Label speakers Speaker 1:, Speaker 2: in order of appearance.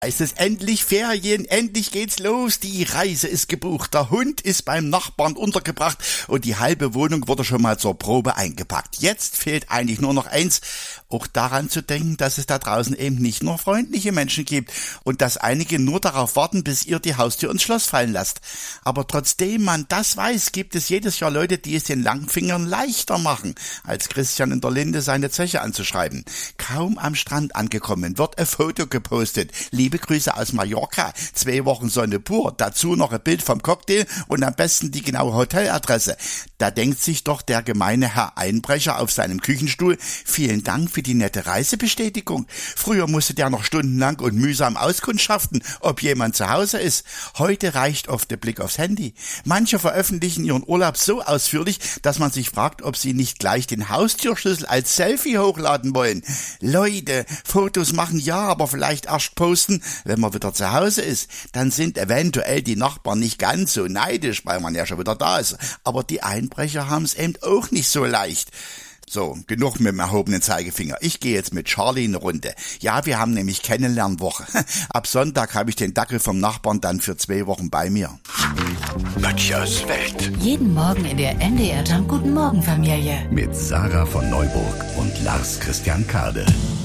Speaker 1: Es ist endlich Ferien, endlich geht's los, die Reise ist gebucht, der Hund ist beim Nachbarn untergebracht und die halbe Wohnung wurde schon mal zur Probe eingepackt. Jetzt fehlt eigentlich nur noch eins, auch daran zu denken, dass es da draußen eben nicht nur freundliche Menschen gibt und dass einige nur darauf warten, bis ihr die Haustür ins Schloss fallen lasst. Aber trotzdem man das weiß, gibt es jedes Jahr Leute, die es den Langfingern leichter machen, als Christian in der Linde seine Zeche anzuschreiben. Kaum am Strand angekommen, wird ein Foto gepostet. Liebe Grüße aus Mallorca, 2 Wochen Sonne pur, dazu noch ein Bild vom Cocktail und am besten die genaue Hoteladresse. Da denkt sich doch der gemeine Herr Einbrecher auf seinem Küchenstuhl, vielen Dank für die nette Reisebestätigung. Früher musste der noch stundenlang und mühsam auskundschaften, ob jemand zu Hause ist. Heute reicht oft der Blick aufs Handy. Manche veröffentlichen ihren Urlaub so ausführlich, dass man sich fragt, ob sie nicht gleich den Haustürschlüssel als Selfie hochladen wollen. Leute, Fotos machen ja, aber vielleicht erst posten, wenn man wieder zu Hause ist. Dann sind eventuell die Nachbarn nicht ganz so neidisch, weil man ja schon wieder da ist. Aber die Einbrecher haben es eben auch nicht so leicht. So, genug mit dem erhobenen Zeigefinger. Ich gehe jetzt mit Charlie eine Runde. Ja, wir haben nämlich Kennenlernwoche. Ab Sonntag habe ich den Dackel vom Nachbarn dann für 2 Wochen bei mir.
Speaker 2: Böttchers Welt.
Speaker 3: Jeden Morgen in der MDR Jump Guten Morgen Familie.
Speaker 2: Mit Sarah von Neuburg und Lars Christian Kade.